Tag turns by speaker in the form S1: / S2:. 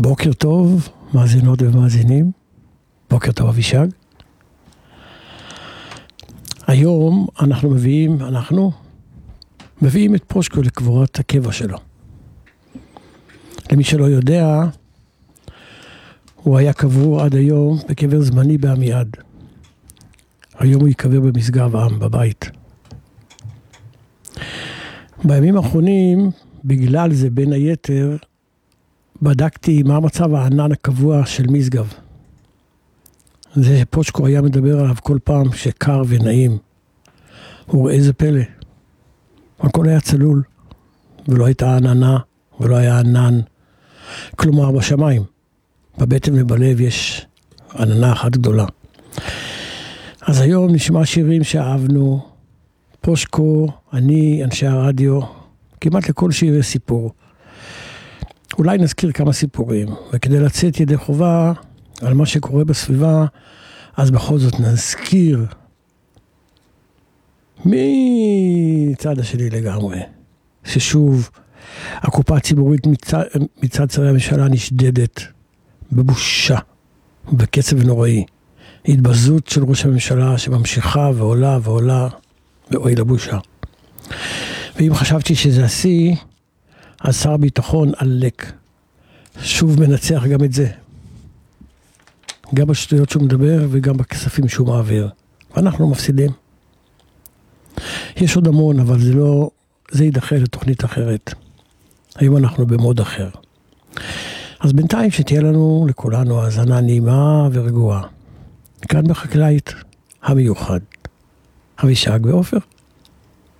S1: בוקר טוב, מאזינות ומאזינים. בוקר טוב אבישג. היום אנחנו מביאים את פרושקו לקבורת הקבע שלו. למי שלא יודע, הוא היה קבור עד היום בקבר זמני בעמיעד. היום הוא יקבר במשגב עם, בבית. בימים האחרונים, בגלל זה בין היתר, בדקתי מה מצב הענן הקבוע של משגב. זה שפרושקו היה מדבר עליו כל פעם שקר ונעים. הוא ראה איזה פלא. הכל היה צלול, ולא הייתה עננה, ולא היה ענן. כלומר, בשמיים, בבטן ובלב יש עננה אחת גדולה. אז היום נשמע שירים שאהבנו, פרושקו, אני, אנשי הרדיו, כמעט לכל שיר יש סיפור. אולי נזכיר כמה סיפורים, וכדי לצאת ידי חובה על מה שקורה בסביבה, אז בכל זאת נזכיר מצד השני לגמרי, ששוב הקופה הציבורית מצד שרי הממשלה נשדדת בבושה, בקצב נוראי. התבזות של ראש הממשלה שממשיכה ועולה ועולה, ואוי לבושה. ואם חשבתי שזה השיא, אז שר הביטחון עלק. שוב מנצח גם את זה. גם בשטויות שהוא מדבר וגם בכספים שהוא מעביר. ואנחנו מפסידים. יש עוד המון, אבל זה יידחה לתוכנית אחרת. היום אנחנו במוד אחר. אז בינתיים שתהיה לנו לכולנו האזנה נעימה ורגועה. כאן בחקלאית המיוחד. אבישג ועופר.